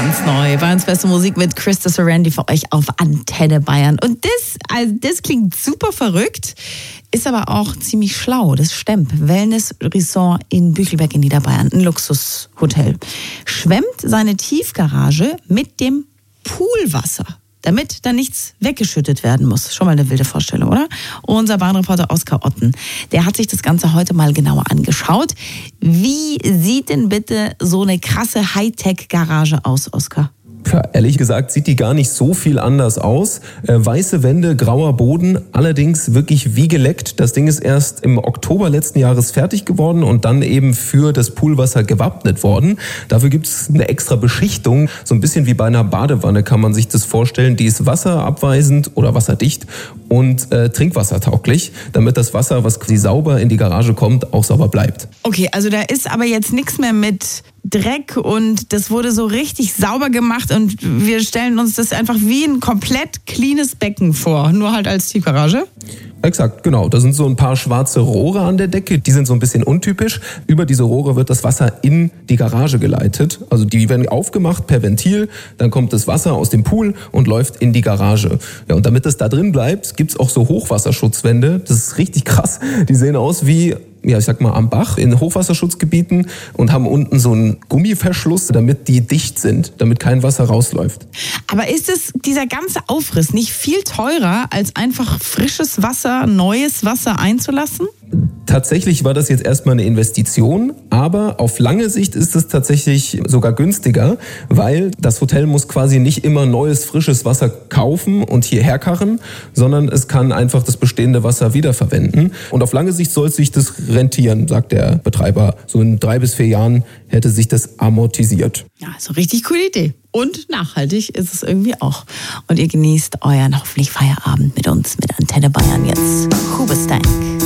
ganz neu. Bayerns beste Musik mit Christa Sorrenti für euch auf Antenne Bayern. Und das klingt super verrückt, ist aber auch ziemlich schlau. Das Stemp Wellness Resort in Büchelberg in Niederbayern, ein Luxushotel, schwemmt seine Tiefgarage mit dem Poolwasser, damit da nichts weggeschüttet werden muss. Schon mal eine wilde Vorstellung, oder? Unser Bahnreporter Oskar Otten, der hat sich das Ganze heute mal genauer angeschaut. Wie sieht denn bitte so eine krasse Hightech-Garage aus, Oskar? Ja, ehrlich gesagt sieht die gar nicht so viel anders aus. Weiße Wände, grauer Boden, allerdings wirklich wie geleckt. Das Ding ist erst im Oktober letzten Jahres fertig geworden und dann eben für das Poolwasser gewappnet worden. Dafür gibt es eine extra Beschichtung, so ein bisschen wie bei einer Badewanne kann man sich das vorstellen. Die ist wasserabweisend oder wasserdicht und trinkwassertauglich, damit das Wasser, was quasi sauber in die Garage kommt, auch sauber bleibt. Okay, also da ist aber jetzt nichts mehr mit Dreck und das wurde so richtig sauber gemacht und wir stellen uns das einfach wie ein komplett cleanes Becken vor, nur halt als Tiefgarage. Exakt, genau. Da sind so ein paar schwarze Rohre an der Decke, die sind so ein bisschen untypisch. Über diese Rohre wird das Wasser in die Garage geleitet. Also die werden aufgemacht per Ventil, dann kommt das Wasser aus dem Pool und läuft in die Garage. Ja, und damit es da drin bleibt, gibt's auch so Hochwasserschutzwände. Das ist richtig krass. Die sehen aus wie, ja, ich sag mal, am Bach in Hochwasserschutzgebieten und haben unten so einen Gummiverschluss, damit die dicht sind, damit kein Wasser rausläuft. Aber ist es, dieser ganze Aufriss, nicht viel teurer, als einfach frisches Wasser, neues Wasser einzulassen? Tatsächlich war das jetzt erstmal eine Investition, aber auf lange Sicht ist es tatsächlich sogar günstiger, weil das Hotel muss quasi nicht immer neues, frisches Wasser kaufen und hierher karren, sondern es kann einfach das bestehende Wasser wiederverwenden. Und auf lange Sicht soll sich das rentieren, sagt der Betreiber. So in 3 bis 4 Jahren hätte sich das amortisiert. Ja, also richtig coole Idee. Und nachhaltig ist es irgendwie auch. Und ihr genießt euren hoffentlich Feierabend mit uns, mit Antenne Bayern jetzt. Hubestank.